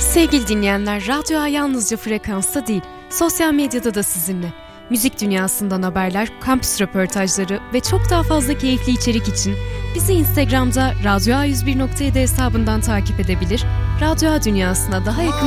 Sevgili dinleyenler, Radyo A yalnızca frekansta değil, sosyal medyada da sizinle. Müzik dünyasından haberler, kampüs röportajları ve çok daha fazla keyifli içerik için bizi Instagram'da radyoa101.7 hesabından takip edebilir, Radyo A dünyasına daha yakın